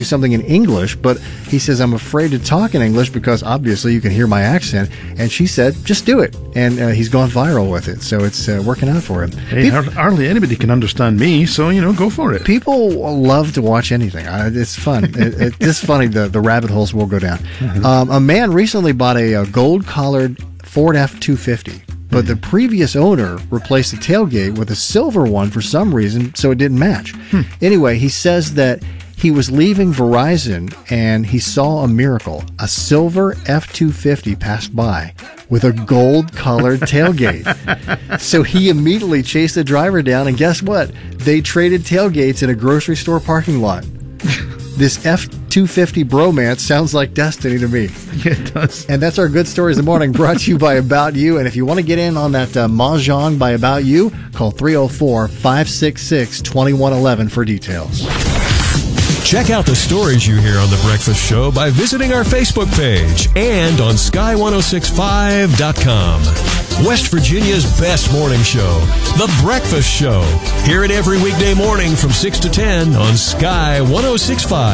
something in English, but he says, I'm afraid to talk in English because obviously you can hear my accent. And she said, just do it. And he's gone viral with it. So it's working out for him. Hey, hardly anybody can understand me, so, go for it. People love to watch anything. It's fun. It's just funny, the rabbit holes will go down. A man recently bought a gold-collared Ford F-250. But the previous owner replaced the tailgate with a silver one for some reason, so it didn't match. Anyway, he says that he was leaving Verizon and he saw a miracle. A silver F-250 passed by with a gold-colored tailgate. So he immediately chased the driver down, and guess what? They traded tailgates in a grocery store parking lot. This F-250 bromance sounds like destiny to me. Yeah, it does. And that's our Good Stories in the Morning, brought to you by About You. And if you want to get in on that mahjong by About You, call 304-566-2111 for details. Check out the stories you hear on The Breakfast Show by visiting our Facebook page and on Sky1065.com. West Virginia's best morning show, The Breakfast Show. Hear it every weekday morning from 6 to 10 on Sky 1065.